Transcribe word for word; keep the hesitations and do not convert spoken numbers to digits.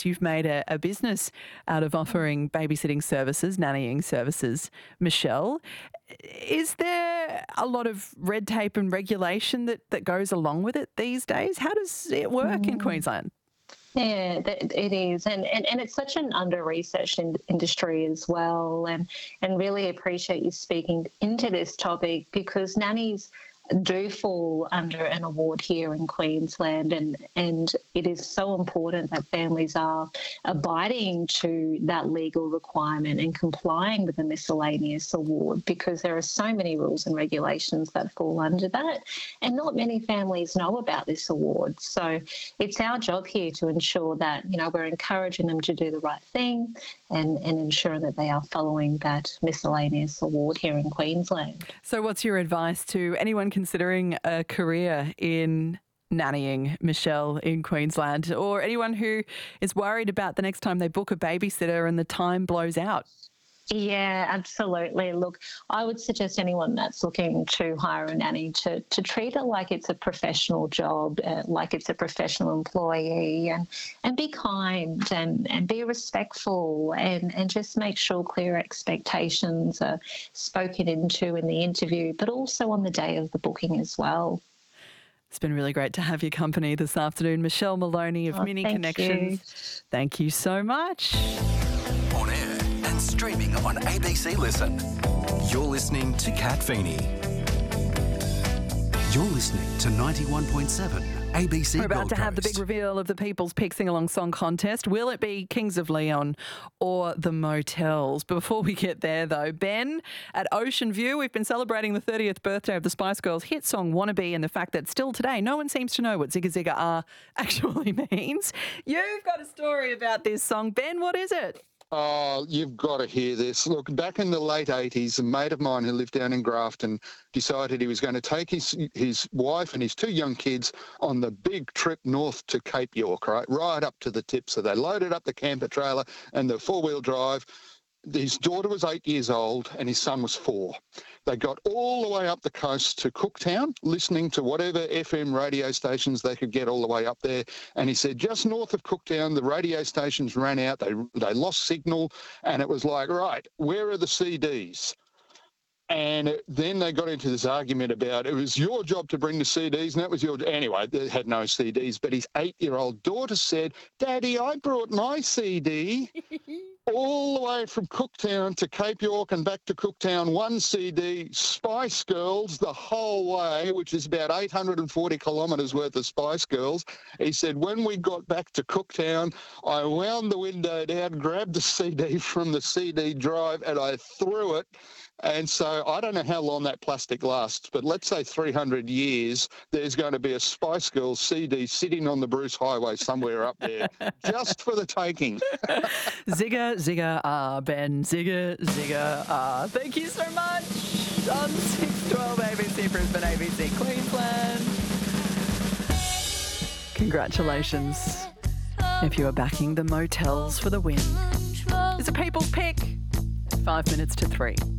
you've made a, a business out of offering babysitting services, nannying services. Michelle, is there a lot of red tape and regulation that, that goes along with it these days? How does it work mm. in Queensland? Yeah, it is. And, and, and it's such an under-researched in, industry as well, and, and really appreciate you speaking into this topic, because nannies do fall under an award here in Queensland, and, and it is so important that families are abiding to that legal requirement and complying with the miscellaneous award, because there are so many rules and regulations that fall under that, and not many families know about this award. So it's our job here to ensure that, you know, we're encouraging them to do the right thing and, and ensuring that they are following that miscellaneous award here in Queensland. So what's your advice to anyone considering a career in nannying, Michelle, in Queensland, or anyone who is worried about the next time they book a babysitter and the time blows out? Yeah, absolutely. Look, I would suggest anyone that's looking to hire a nanny to, to treat it like it's a professional job, uh, like it's a professional employee, and, and be kind and, and be respectful, and, and just make sure clear expectations are spoken into in the interview, but also on the day of the booking as well. It's been really great to have your company this afternoon. Michelle Maloney of oh, Mini thank Connections. You. Thank you so much. On air and streaming on A B C Listen. You're listening to Kat Feeney. You're listening to ninety-one point seven A B C We're about Gold to have the Coast. big reveal of the People's Pick Sing-Along Song Contest. Will it be Kings of Leon or The Motels? Before we get there, though, Ben, at Ocean View, we've been celebrating the thirtieth birthday of the Spice Girls' hit song Wannabe, and the fact that still today no one seems to know what Zigga Zigga Ah actually means. You've got a story about this song. Ben, what is it? Oh, you've got to hear this. Look, back in the late eighties, a mate of mine who lived down in Grafton decided he was going to take his his wife and his two young kids on the big trip north to Cape York, right, right up to the tip. So they loaded up the camper trailer and the four-wheel drive. His daughter was eight years old and his son was four. They got all the way up the coast to Cooktown, listening to whatever F M radio stations they could get all the way up there. And he said, just north of Cooktown, the radio stations ran out. They they lost signal. And it was like, right, where are the C Ds? And it, then they got into this argument about it was your job to bring the C Ds, and that was your... Anyway, they had no C Ds, but his eight-year-old daughter said, Daddy, I brought my C D all the way from Cooktown to Cape York and back to Cooktown, one C D, Spice Girls, the whole way, which is about eight hundred forty kilometres worth of Spice Girls. He said, when we got back to Cooktown, I wound the window down, grabbed the C D from the C D drive, and I threw it. And so I don't know how long that plastic lasts, but let's say three hundred years, there's going to be a Spice Girls C D sitting on the Bruce Highway somewhere up there, just for the taking. Zigga, zigga, ah, Ben. Zigga, zigga, ah. Thank you so much. On six twelve A B C Brisbane, A B C Queensland. Congratulations if you are backing the Motels for the win. It's a People's Pick. Five minutes to three.